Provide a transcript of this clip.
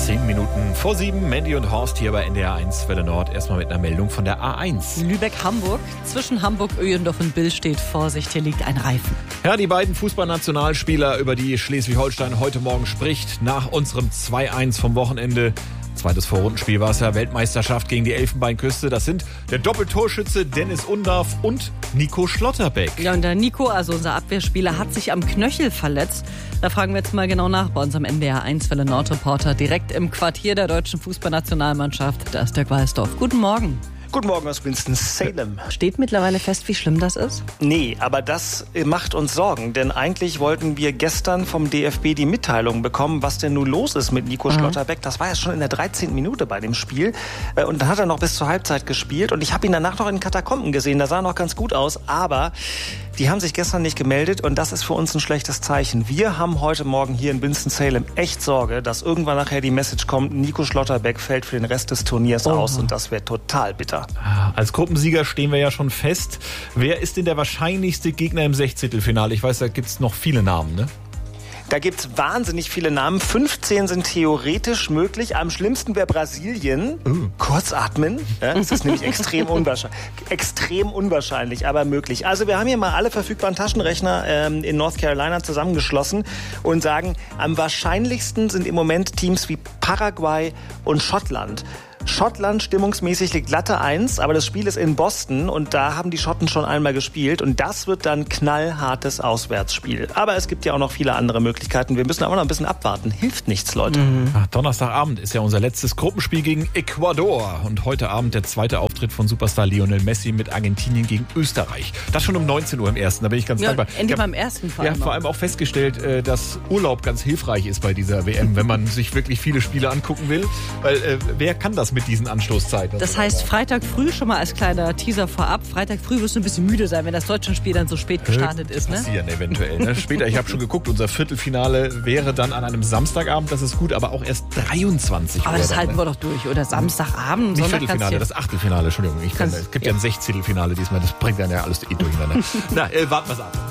10 Minuten vor 7, Mandy und Horst hier bei NDR 1 Welle Nord. Erstmal mit einer Meldung von der A1. Lübeck-Hamburg. Zwischen Hamburg-Öhlendorf und Bill steht Vorsicht, hier liegt ein Reifen. Ja, die beiden Fußballnationalspieler, über die Schleswig-Holstein heute Morgen spricht, nach unserem 2-1 vom Wochenende. Zweites Vorrundenspiel war es ja, Weltmeisterschaft gegen die Elfenbeinküste. Das sind der Doppeltorschütze Dennis Undarf und Nico Schlotterbeck. Ja, und der Nico, also unser Abwehrspieler, hat sich am Knöchel verletzt. Da fragen wir jetzt mal genau nach bei unserem NDR 1 Welle Nord Reporter direkt im Quartier der deutschen Fußballnationalmannschaft. Da ist Dirk Weißdorf. Guten Morgen. Guten Morgen aus Winston-Salem. Steht mittlerweile fest, wie schlimm das ist? Nee, aber das macht uns Sorgen, denn eigentlich wollten wir gestern vom DFB die Mitteilung bekommen, was denn nun los ist mit Nico Schlotterbeck. Das war ja schon in der 13. Minute bei dem Spiel und dann hat er noch bis zur Halbzeit gespielt und ich habe ihn danach noch in den Katakomben gesehen, da sah noch ganz gut aus, aber die haben sich gestern nicht gemeldet und das ist für uns ein schlechtes Zeichen. Wir haben heute Morgen hier in Winston-Salem echt Sorge, dass irgendwann nachher die Message kommt, Nico Schlotterbeck fällt für den Rest des Turniers aus und das wäre total bitter. Als Gruppensieger stehen wir ja schon fest. Wer ist denn der wahrscheinlichste Gegner im 16-Finale? Ich weiß, da gibt es noch viele Namen, ne? Da gibt's wahnsinnig viele Namen. 15 sind theoretisch möglich. Am schlimmsten wäre Brasilien. Kurz atmen. Ja, das ist nämlich extrem unwahrscheinlich, aber möglich. Also wir haben hier mal alle verfügbaren Taschenrechner in North Carolina zusammengeschlossen und sagen, am wahrscheinlichsten sind im Moment Teams wie Paraguay und Schottland. Schottland stimmungsmäßig liegt glatte 1, aber das Spiel ist in Boston und da haben die Schotten schon einmal gespielt und das wird dann knallhartes Auswärtsspiel. Aber es gibt ja auch noch viele andere Möglichkeiten. Wir müssen aber noch ein bisschen abwarten. Hilft nichts, Leute. Donnerstagabend ist ja unser letztes Gruppenspiel gegen Ecuador und heute Abend der zweite Auftritt von Superstar Lionel Messi mit Argentinien gegen Österreich. Das schon um 19 Uhr im ersten, da bin ich ganz dankbar. Endlich beim ersten Fall. Ja, vor allem auch festgestellt, dass Urlaub ganz hilfreich ist bei dieser WM, wenn man sich wirklich viele Spiele angucken will, weil wer kann das mit diesen Anstoßzeiten? Das heißt, Freitag früh schon mal als kleiner Teaser vorab. Freitag früh wirst du ein bisschen müde sein, wenn das Deutschlandspiel dann so spät gestartet ist. Ne? Passieren eventuell. Ne? Später, ich habe schon geguckt, unser Viertelfinale wäre dann an einem Samstagabend. Das ist gut, aber auch erst 23 Uhr. Aber das dann, halten wir doch durch, oder? Samstagabend, nicht Sonntag Viertelfinale, das Achtelfinale, Entschuldigung. Es gibt ja ein 16. Finale diesmal, das bringt dann ja alles durcheinander. Na, warten wir's ab.